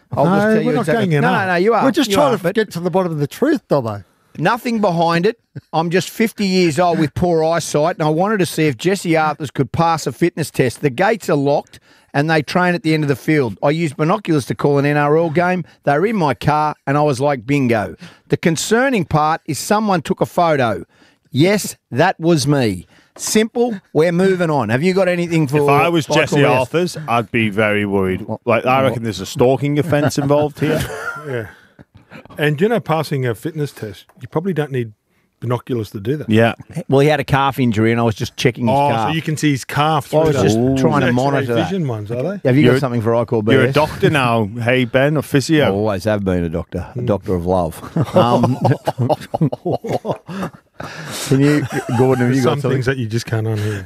I'll just tell you we're not exactly. going in. No, you are. We're just You trying are, to but get to the bottom of the truth, Dobbo. nothing behind it. I'm just 50 years old with poor eyesight, and I wanted to see if Jesse Arthurs could pass a fitness test. The gates are locked, and they train at the end of the field. I used binoculars to call an NRL game. They were in my car, and I was like, bingo. The concerning part is someone took a photo. Yes, that was me. Simple, we're moving on. Have you got anything for... If I was Michael Jesse West? Arthurs, I'd be very worried. Like, I reckon there's a stalking offence involved here. Yeah. And, passing a fitness test, you probably don't need binoculars to do that. Yeah. Well, he had a calf injury, and I was just checking his calf. So you can see his calf through I was just trying to X-ray monitor that. vision ones, are they? Have you You're- got something for I call BS? You're a doctor now, hey, Ben, or physio? I always have been a doctor of love. Can you, Gordon, have you got Some something? things that you just can't unhear.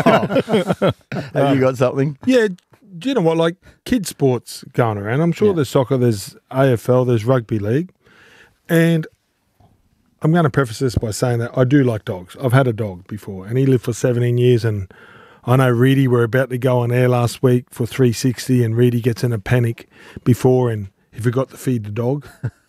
Have you got something? Yeah, do you know what? Like kids' sports going around. I'm sure there's soccer, there's AFL, there's rugby league, and I'm going to preface this by saying that I do like dogs. I've had a dog before, and he lived for 17 years. And I know Reedy were about to go on air last week for 360, and Reedy gets in a panic before, and he forgot to feed the dog.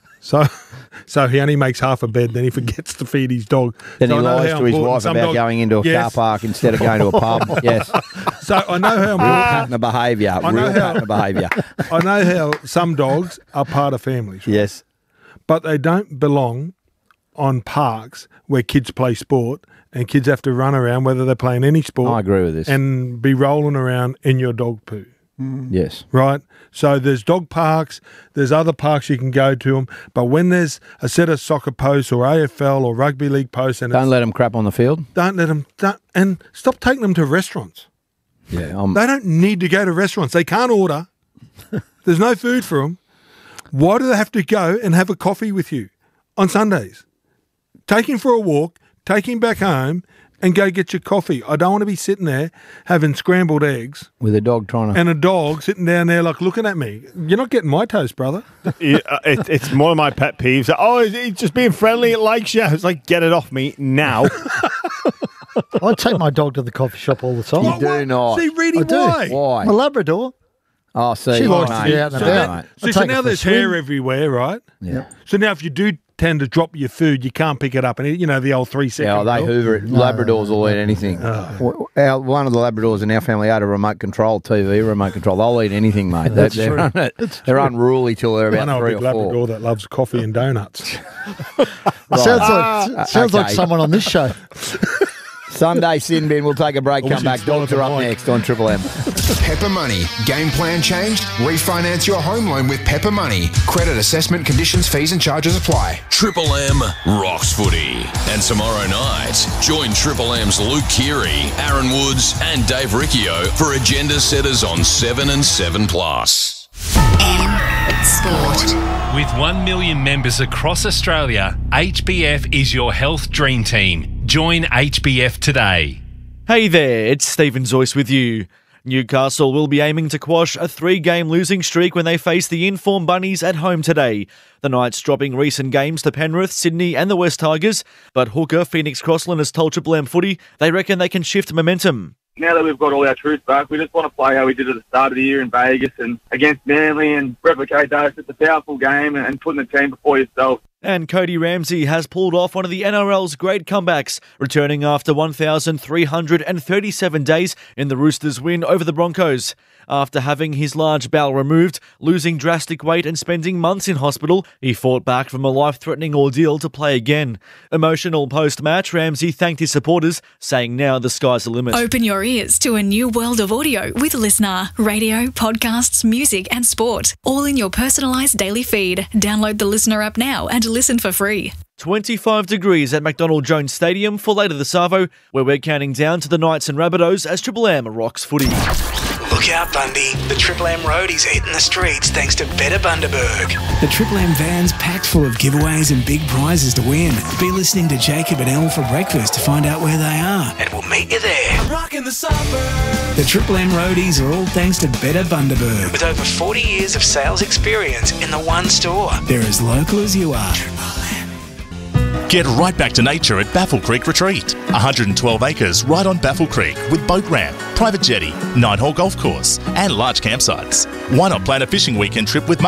So he only makes half a bed, then he forgets to feed his dog. Then So he I know lies how to his important wife some about dogs- going into a car Yes. park instead of going to a pub. Yes. So I know how important. Pattern of behaviour. know Real how- pattern of behaviour. I know how some dogs are part of families, right? Yes. But they don't belong on parks where kids play sport and kids have to run around, whether they're playing any sport. I agree with this. And be rolling around in your dog poo, Yes. right? So there's dog parks, there's other parks you can go to them, but when there's a set of soccer posts or AFL or rugby league posts, and Don't let them crap on the field. don't let them, and stop taking them to restaurants. Yeah. They don't need to go to restaurants. They can't order. There's no food for them. Why do they have to go and have a coffee with you on Sundays? Take him for a walk, take him back home, and go get your coffee. I don't want to be sitting there having scrambled eggs With a dog trying to... and a dog sitting down there like looking at me. You're not getting my toast, brother. It's one of my pet peeves. Oh, he's just being friendly. It likes you. It's like, get it off me now. I take my dog to the coffee shop all the time. You do not. See, Reedy, I do. why? Why? My Labrador. Oh, see. She likes to mate. be out and So, about. Mate. I so take her now for a there's hair swim. everywhere, right? Yeah. So now if you do tend to drop your food, you can't pick it up. And, the old 3 second. Yeah, they rule. hoover it. Labradors will eat anything. One of the Labradors in our family had a remote control TV, remote control. They'll eat anything, mate. They're unruly till they're I about know a 3 big or 4. Labrador that loves coffee and donuts. Sounds like okay. someone on this show. Sunday sin bin. We'll take a break. Come wish back. you'd swallow Dogs are up the mic. next on Triple M. Pepper Money. Game plan changed? Refinance your home loan with Pepper Money. Credit assessment, conditions, fees and charges apply. Triple M rocks footy. And tomorrow night, join Triple M's Luke Keary, Aaron Woods and Dave Riccio for Agenda Setters on 7 and 7+. M Sport. With 1 million members across Australia, HBF is your health dream team. Join HBF today. Hey there, it's Stephen Zoyce with you. Newcastle will be aiming to quash a 3-game losing streak when they face the in-form Bunnies at home today. The Knights dropping recent games to Penrith, Sydney and the West Tigers, but hooker Phoenix Crossland has told Triple M Footy they reckon they can shift momentum. Now that we've got all our troops back, we just want to play how we did at the start of the year in Vegas and against Manly and replicate that. It's a powerful game and putting the team before yourself. And Cody Ramsey has pulled off one of the NRL's great comebacks, returning after 1,337 days in the Roosters' win over the Broncos. After having his large bowel removed, losing drastic weight and spending months in hospital, he fought back from a life-threatening ordeal to play again. Emotional post-match, Ramsey thanked his supporters, saying now the sky's the limit. Open your ears to a new world of audio with Listener. Radio, podcasts, music and sport. All in your personalised daily feed. Download the Listener app now and listen for free. 25 degrees at McDonald Jones Stadium for later this Arvo, where we're counting down to the Knights and Rabbitohs as Triple M rocks footy. Look out, Bundy. The Triple M roadies are hitting the streets thanks to Better Bundaberg. The Triple M van's packed full of giveaways and big prizes to win. Be listening to Jacob and Elle for breakfast to find out where they are. And we'll meet you there. I'm rocking the suburbs. The Triple M roadies are all thanks to Better Bundaberg. With over 40 years of sales experience in the one store. They're as local as you are. Get right back to nature at Baffle Creek Retreat. 112 acres right on Baffle Creek with boat ramp, private jetty, 9-hole golf course and large campsites. Why not plan a fishing weekend trip with